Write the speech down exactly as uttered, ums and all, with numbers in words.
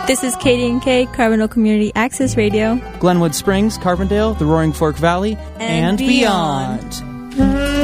This is K D N K, Carbondale Community Access Radio. Glenwood Springs, Carbondale, the Roaring Fork Valley, and, and beyond. beyond.